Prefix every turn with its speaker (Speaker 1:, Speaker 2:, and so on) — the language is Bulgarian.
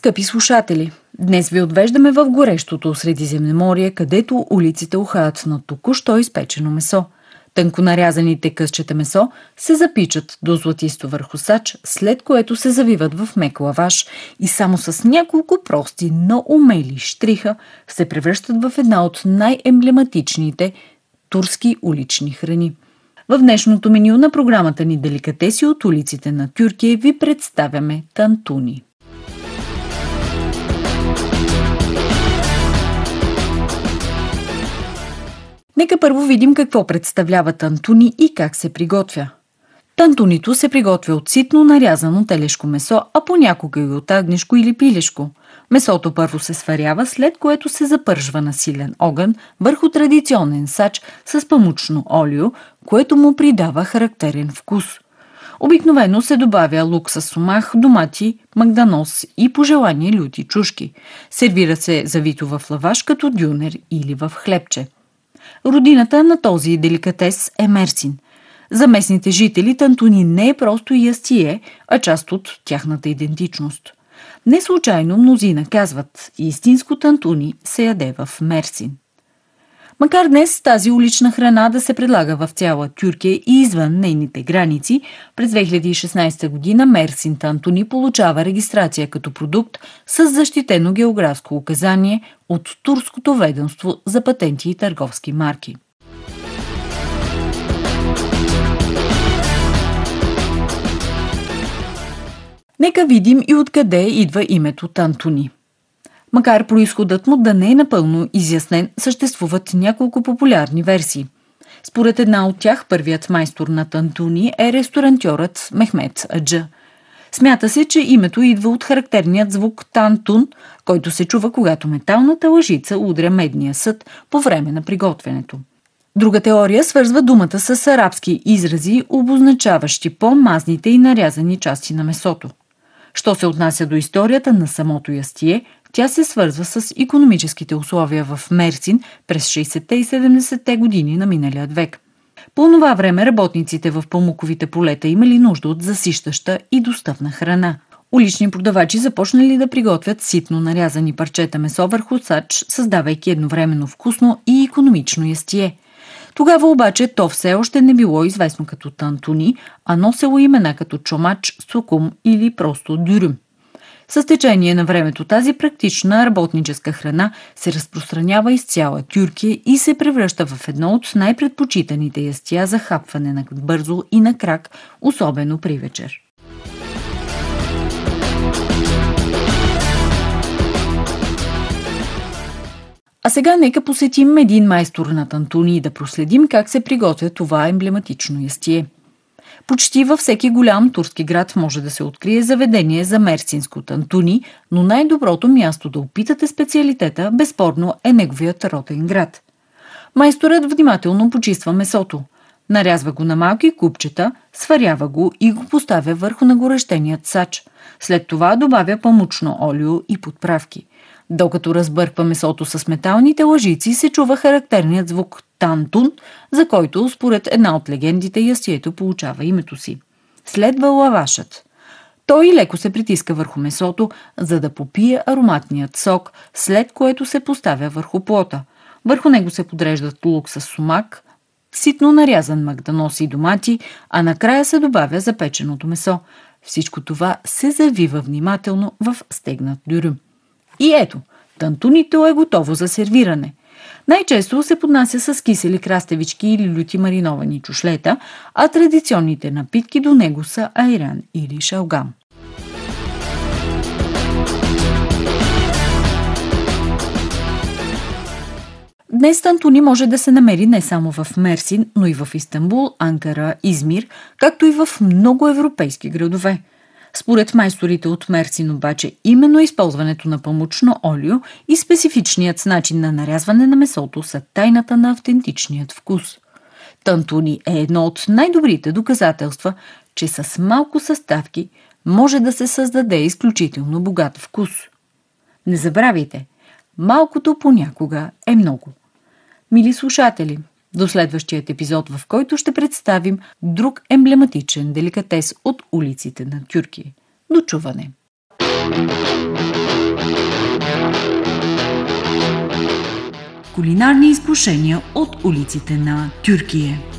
Speaker 1: Скъпи слушатели, днес ви отвеждаме в горещото Средиземноморие, където улиците ухаят на току-що изпечено месо. Тънко нарязаните късчета месо се запичат до златисто върху сач, след което се завиват в мек лаваш и само с няколко прости, но умели щриха се превръщат в една от най-емблематичните турски улични храни. В днешното меню на програмата ни Деликатеси от улиците на Тюркия ви представяме тантуни. Нека първо видим какво представлява тантуни и как се приготвя. Тантунито се приготвя от ситно нарязано телешко месо, а понякога и от агнешко или пилешко. Месото първо се сварява, след което се запържва на силен огън върху традиционен сач с памучно олио, което му придава характерен вкус. Обикновено се добавя лук със сумах, домати, магданоз и по желание люти чушки. Сервира се завито в лаваш като дюнер или в хлебче. Родината на този деликатес е Мерсин. За местните жители тантуни не е просто ястие, а част от тяхната идентичност. Не случайно мнозина казват, истинско тантуни се яде в Мерсин. Макар днес тази улична храна да се предлага в цяла Тюркия и извън нейните граници, през 2016 година Мерсин тантуни получава регистрация като продукт с защитено географско указание от Турското ведомство за патенти и търговски марки. Нека видим и откъде идва името тантуни. Макар произходът му да не е напълно изяснен, съществуват няколко популярни версии. Според една от тях, първият майстор на тантуни е ресторантьорът Мехмет Аджа. Смята се, че името идва от характерният звук тантун, който се чува, когато металната лъжица удря медния съд по време на приготвянето. Друга теория свързва думата с арабски изрази, обозначаващи по-мазните и нарязани части на месото. Що се отнася до историята на самото ястие, тя се свързва с икономическите условия в Мерсин през 60-те и 70-те години на миналия век. По това време работниците в памуковите полета имали нужда от засищаща и достъпна храна. Улични продавачи започнали да приготвят ситно нарязани парчета месо върху сач, създавайки едновременно вкусно и икономично ястие. Тогава обаче то все още не било известно като тантуни, а носило имена като чомач, сукум или просто дюрюм. С течение на времето тази практична работническа храна се разпространява из цяла Тюркия и се превръща в едно от най-предпочитаните ястия за хапване на бързо и на крак, особено при вечер. А сега нека посетим един майстор на тантуни и да проследим как се приготвя това емблематично ястие. Почти във всеки голям турски град може да се открие заведение за мерсинско тантуни, но най-доброто място да опитате специалитета безспорно е неговият роден град. Майсторът внимателно почиства месото, нарязва го на малки купчета, сварява го и го поставя върху нагорещеният сач. След това добавя памучно олио и подправки. Докато разбърква месото с металните лъжици, се чува характерният звук тантун, за който според една от легендите ястието получава името си. Следва лавашът. Той леко се притиска върху месото, за да попие ароматният сок, след което се поставя върху плота. Върху него се подреждат лук с сумак, ситно нарязан магданоз и домати, а накрая се добавя запеченото месо. Всичко това се завива внимателно в стегнат дюрюм. И ето, тантунито е готово за сервиране. Най-често се поднася с кисели краставички или люти мариновани чушлета, а традиционните напитки до него са айран или шалгам. Днес тантуни може да се намери не само в Мерсин, но и в Истанбул, Анкара, Измир, както и в много европейски градове. Според майсторите от Мерсин обаче, именно използването на памучно олио и специфичният начин на нарязване на месото са тайната на автентичният вкус. Тантуни е едно от най-добрите доказателства, че с малко съставки може да се създаде изключително богат вкус. Не забравяйте, малкото понякога е много. Мили слушатели, до следващият епизод, в който ще представим друг емблематичен деликатес от улиците на Тюркия. До чуване! кулинарни изкушения от улиците на Тюркия.